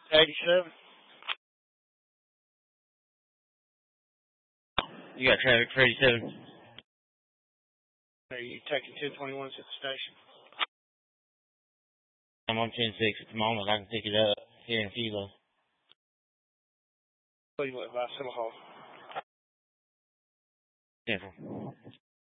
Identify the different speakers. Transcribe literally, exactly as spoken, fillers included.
Speaker 1: eighty-seven.
Speaker 2: You got traffic for eighty-seven.
Speaker 1: Are you taking ten twenty-ones at the station?
Speaker 2: I'm on ten six at the moment. I can pick it up here in Philo.
Speaker 1: Cleveland by Civil Hall.
Speaker 2: Central.